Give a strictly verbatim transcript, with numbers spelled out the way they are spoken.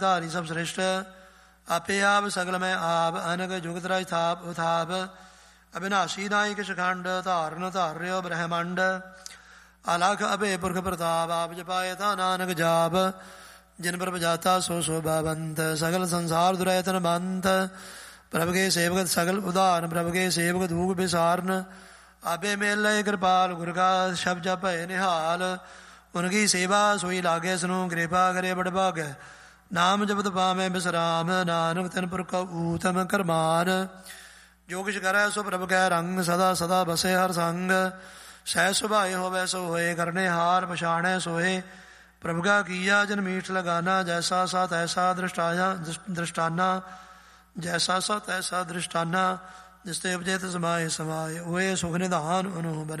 ਧਾਰੀ ਸਭ ਸ੍ਰਿਸ਼ਟ ਆਪੇ ਆਪ ਸਗਲ ਮੈਂ ਆਪ ਅਨਕ ਜੁਗਤ ਰਾਜ ਥਾਪ ਉਥਾਪ ਅਬਿਨਾਸ਼ੀ ਨਾਇ ਕਿਛ ਖੰਡ ਧਾਰਨ ਧਾਰਿਓ ਬ੍ਰਹਮੰਡ ਅਲਖ ਅਭੇ ਪੁਰਖ ਪ੍ਰਤਾਪ ਆਪ ਜਪਾਏ ਤਾ ਨਾਨਕ ਜਾਪ ਜਿਨ ਪ੍ਰਭ ਜਾਤਾ ਸੋ ਸੋ ਬਾਵੰਤ ਸਗਲ ਸੰਸਾਰ ਦੁਰੈਤਨ ਬੰਤ ਪ੍ਰਭ ਕੇ ਸੇਵਕ ਸਗਲ ਉਦਾਹਰਨ ਪ੍ਰਭ ਕੇ ਸੇਵਕ ਧੂਖ ਵਿਸਾਰਨ ਆਬੇ ਮੇਲੇ ਕਿਰਪਾਲ ਗੁਰ ਕਾ ਸ਼ਬਦ ਜਪੈ ਨਿਹਾਲ ਉਨਕੀ ਸੇਵਾ ਸੋਈ ਲਾਗੇ ਸਨੂੰ ਕਿਰਪਾ ਕਰੇ ਬੜ ਭਾਗੈ ਨਾਮ ਜਪਤ ਪਾਵੇਂ ਬਿਸਰਾਮ ਨਾਨਕ ਤਿਨ ਪੁਰਖ ਊਤਮ ਕਰਮਾਨ ਜੋ ਕਿਛ ਕਰੈ ਸੋ ਪ੍ਰਭ ਕੈ ਰੰਗ ਸਦਾ ਸਦਾ ਬਸੇ ਹਰ ਸੰਗ ਸਹਿ ਸੁਭਾਏ ਹੋਵੇ ਸੋ ਹੋਏ ਕਰਨੇ ਹਾਰ ਪਛਾਣੈ ਸੋਏ ਪ੍ਰਭ ਕਾ ਕੀਆ ਜਨ ਮੀਠ ਲਗਾਨਾ ਜੈਸਾ ਸਾ ਤੈਸਾ ਦ੍ਰਿਸ਼ਟਾਇਆ ਦ੍ਰਿਸ਼ਟਾਨਾ ਜੈਸਾ ਸਾ ਤੈਸਾ ਦ੍ਰਿਸ਼ਟਾਨਾ ਜਿਸ ਤੇ ਉਪਜੇ ਤਿਸ ਸਮਾਏ ਸਮਾਏ ਹੋਏ ਸੁਖ ਨਿਧਾਨ ਅਨੁ